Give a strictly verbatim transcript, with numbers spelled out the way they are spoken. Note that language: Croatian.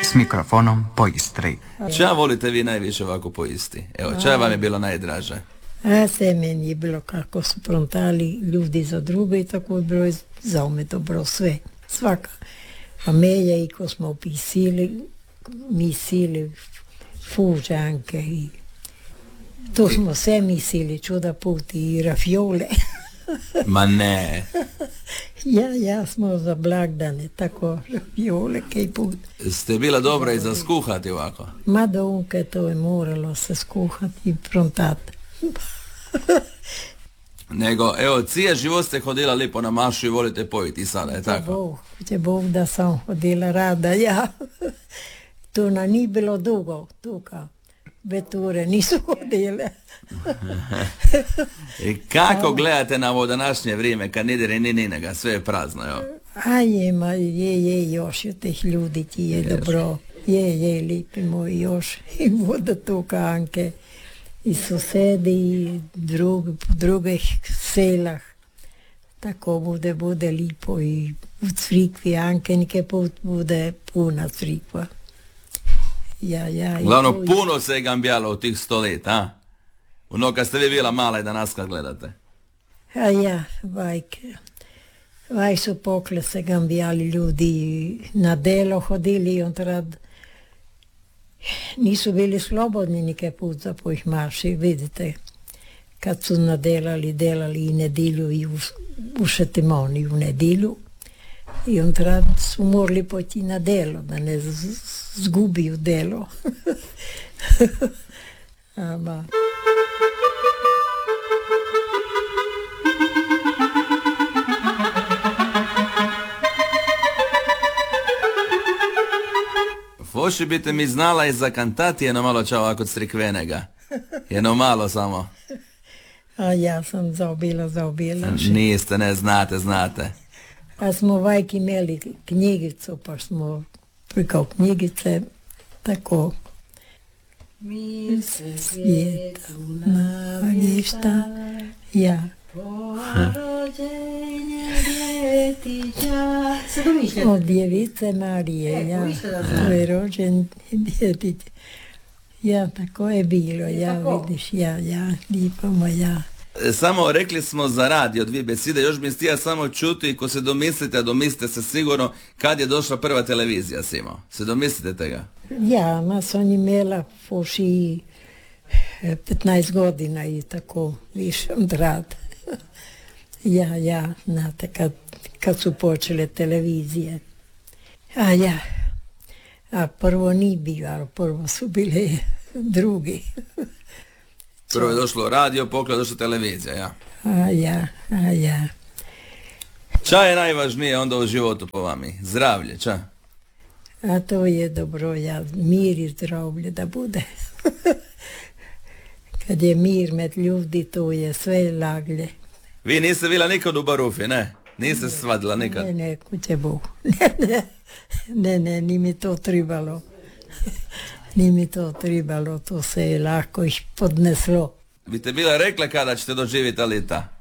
s mikrofonom po Istri. Ča volite vi najviše ovako po Isti? Evo, ča vam je bilo najdraže? A se meni je bilo kako su prontali ljudi za druge i tako je bilo za ome dobro sve. Svaka familija i ko smo opisili, mislili fužanke i to smo sve mislili, čuda puti i rafiole. Ma ne. Ja, ja smo za blagdane, tako rafiole kaj put. Ste bila dobra i za skuhati ovako? Ma donke to je moralo se skuhati i prontati. Nego, evo, cije život ste hodila lipo na mašu i volite pojiti sada, je tako? Bog, će Bog da sam hodila rada, ja. To na ni bilo dugo, tuka. Beture nisu hodile. I kako gledate na ovo današnje vrijeme, kad nidire ni ninega, sve je prazno, jo? A je, ma, je, je, još od tih ljudi ti je dobro. Je, je, lipi moji još. I voda tuka Anke. I susedi i drug, drugih selah. Tako bude, bude lipo i u crikvi Ankenike put bude puna crikva. Ja, ja, Glavno, to... puno se je gambijalo u tih sto let, a? Ono kad ste vi bila mala i danas kad gledate. A ja, vajke. Vaj su pokle se gambijali ljudi na delo hodili i on rad nisu bili slobodni nike put za pojih marši, vidite. Kad su nadelali, delali i nedilju i u, u Šetimoni u nedilju. I on rad su morali poti na delo, da ne zgubiju delo. Ama... Foši bite mi znala i za kantati jedno malo čao kod Strikvenega. Jedno malo samo. A ja sam zaobila, zaobila. Niste, ne, znate, znate. A smo vajki imeli knjigicu, pa smo prikao knjigice, tako. Mi se svijetu navješta, ja. Od djevice Marije, ja, to je rođen djetić. Ja, tako je bilo, ja, vidiš, ja, ja, lipa moja. Samo rekli smo za radio dvije beside, još bi stija samo čuti, ko se domislite, a domislite se sigurno, kad je došla prva televizija, Simo. Se domislite tega? Ja, ma sam imela poši petnaest godina i tako više od rada. Ja, ja, znate, kad, kad su počele televizije. A ja, a prvo ni bio, ali prvo su bile drugi. Prvo je došlo radio, poklad došla televizija, ja. A ja, a ja. Ča je najvažnije onda u životu po vami? Zdravlje, ča? A to je dobro, ja, mir i zdravlje da bude. Kad je mir med ljudi, to je sve laglje. Vi niste bila nikad u Barufi, ne? Niste se svadila nikad? Ne, ne, kuće Bog. Ne, ne, ne, ne, ni mi to trebalo. Ni mi to trebalo, to se je lako ih podneslo. Bi te bila rekla kada ćete doživjeti Alita?